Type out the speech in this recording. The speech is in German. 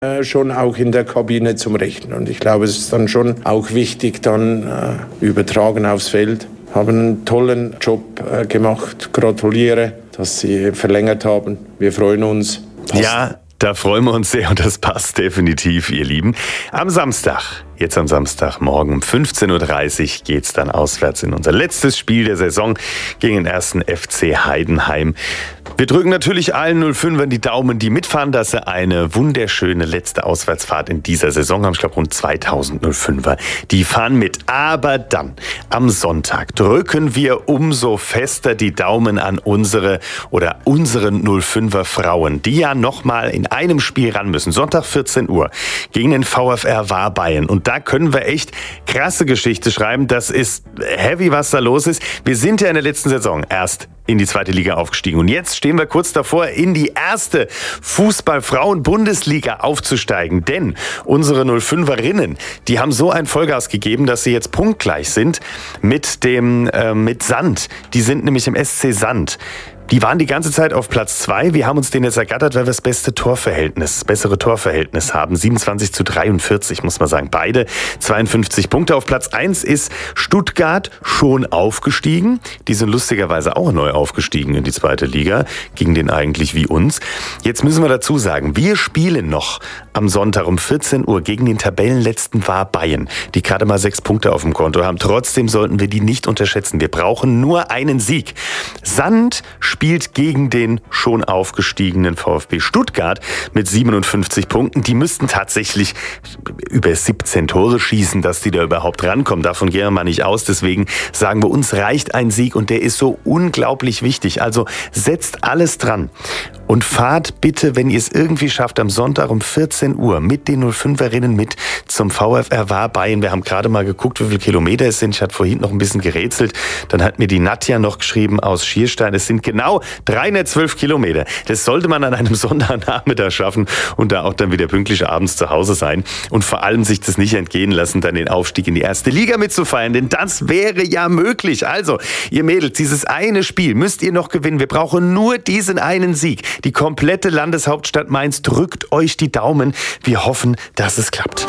schon auch in der Kabine zum Rechnen. Und ich glaube, es ist dann schon auch wichtig, dann übertragen aufs Feld. Haben einen tollen Job gemacht. Gratuliere, dass Sie verlängert haben. Wir freuen uns. Passt. Ja, da freuen wir uns sehr und das passt definitiv, ihr Lieben. Am Samstagmorgen um 15.30 Uhr geht's dann auswärts in unser letztes Spiel der Saison gegen den 1. FC Heidenheim. Wir drücken natürlich allen 05ern die Daumen, die mitfahren, dass sie eine wunderschöne letzte Auswärtsfahrt in dieser Saison haben. Ich glaube, rund 2000 05er, die fahren mit. Aber dann, am Sonntag, drücken wir umso fester die Daumen an unsere 05er Frauen, die ja nochmal in einem Spiel ran müssen. Sonntag 14 Uhr gegen den VfR Warbayern. Und da können wir echt krasse Geschichte schreiben. Das ist heavy, was da los ist. Wir sind ja in der letzten Saison erst in die zweite Liga aufgestiegen. Und jetzt stehen wir kurz davor, in die erste Fußball-Frauen-Bundesliga aufzusteigen. Denn unsere 05erinnen, die haben so ein Vollgas gegeben, dass sie jetzt punktgleich sind mit Sand. Die sind nämlich im SC Sand. Die waren die ganze Zeit auf Platz 2. Wir haben uns den jetzt ergattert, weil wir das bessere Torverhältnis haben. 27:43, muss man sagen. Beide 52 Punkte. Auf Platz 1 ist Stuttgart schon aufgestiegen. Die sind lustigerweise auch neu aufgestiegen in die zweite Liga, gegen den eigentlich wie uns. Jetzt müssen wir dazu sagen, wir spielen noch am Sonntag um 14 Uhr gegen den Tabellenletzten Warbayern, die gerade mal 6 Punkte auf dem Konto haben. Trotzdem sollten wir die nicht unterschätzen. Wir brauchen nur einen Sieg. Sand spielt gegen den schon aufgestiegenen VfB Stuttgart mit 57 Punkten. Die müssten tatsächlich über 17 Tore schießen, dass die da überhaupt rankommen. Davon gehen wir mal nicht aus. Deswegen sagen wir, uns reicht ein Sieg und der ist so unglaublich wichtig. Also setzt alles dran und fahrt bitte, wenn ihr es irgendwie schafft, am Sonntag um 14 Uhr mit den 05erinnen mit zum VfR Warbayern. Wir haben gerade mal geguckt, wie viele Kilometer es sind. Ich hatte vorhin noch ein bisschen gerätselt. Dann hat mir die Nadja noch geschrieben aus Schierstein. Es sind genau 312 Kilometer. Das sollte man an einem Sonntagnachmittag schaffen und da auch dann wieder pünktlich abends zu Hause sein. Und vor allem sich das nicht entgehen lassen, dann den Aufstieg in die erste Liga mitzufeiern. Denn das wäre ja möglich. Also, ihr Mädels, dieses eine Spiel müsst ihr noch gewinnen. Wir brauchen nur diesen einen Sieg. Die komplette Landeshauptstadt Mainz drückt euch die Daumen. Wir hoffen, dass es klappt.